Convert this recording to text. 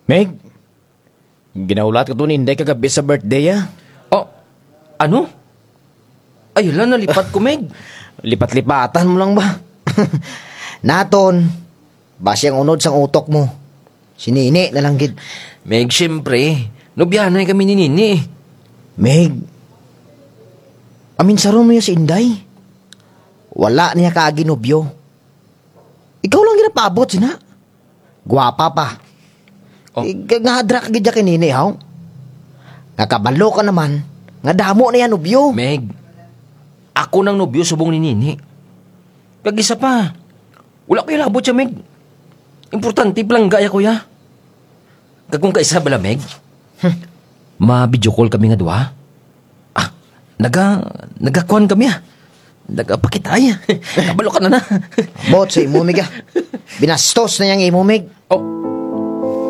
Meg, ginaulat ko to ni Inday kagabi sa birthday Oh, ano? Ay, hala, nalipat ko, Meg. Lipat-lipatan mo lang ba? Naton, basi ang unod sang utok mo. Sinini na lang gid. Meg, siyempre. Nobyanan kami ni Nini. Meg, amin saron mo yung si Inday. Wala niya kaaginobyo. Ikaw lang ginapabot sina. Gwapa pa. Oh. Nga ka gidya kinini, haw? Nakabalo ka naman. Nga damo na yan, nobyo. Meg, ako nang nobyo subong ni Nini. Kag-isa pa. Wala ko yung labot siya, Meg. Importante palang gaya ko ya. Kag kung kaisa bala, Meg. Ma-video call kami nga duha. Nagakuan kami Nagapakitaya. Kabalo ka na. Bot sa imo, Meg. Binastos na yung imo, Meg. Oh,